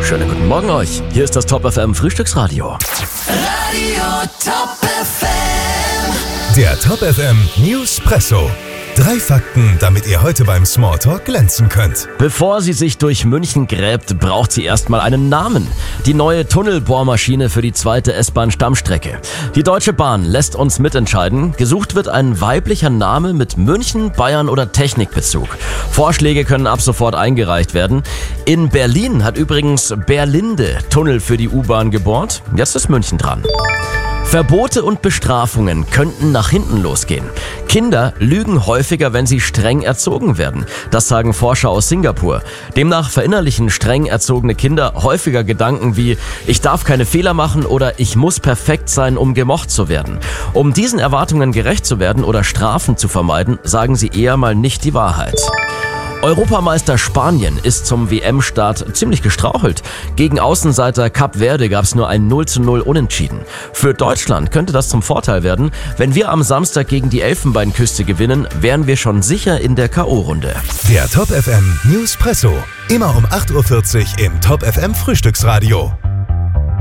Schönen guten Morgen euch. Hier ist das Top FM Frühstücksradio. Radio Top FM. Der Top FM Newspresso. 3 Fakten, damit ihr heute beim Smalltalk glänzen könnt. Bevor sie sich durch München gräbt, braucht sie erstmal einen Namen. Die neue Tunnelbohrmaschine für die 2. S-Bahn-Stammstrecke. Die Deutsche Bahn lässt uns mitentscheiden. Gesucht wird ein weiblicher Name mit München, Bayern oder Technikbezug. Vorschläge können ab sofort eingereicht werden. In Berlin hat übrigens Berlinde Tunnel für die U-Bahn gebohrt. Jetzt ist München dran. Verbote und Bestrafungen könnten nach hinten losgehen. Kinder lügen häufiger, wenn sie streng erzogen werden. Das sagen Forscher aus Singapur. Demnach verinnerlichen streng erzogene Kinder häufiger Gedanken wie „Ich darf keine Fehler machen" oder „Ich muss perfekt sein, um gemocht zu werden". Um diesen Erwartungen gerecht zu werden oder Strafen zu vermeiden, sagen sie eher mal nicht die Wahrheit. Europameister Spanien ist zum WM-Start ziemlich gestrauchelt. Gegen Außenseiter Kap Verde gab es nur ein 0:0 Unentschieden. Für Deutschland könnte das zum Vorteil werden. Wenn wir am Samstag gegen die Elfenbeinküste gewinnen, wären wir schon sicher in der K.O.-Runde. Der Top FM Newspresso. Immer um 8:40 Uhr im Top FM Frühstücksradio.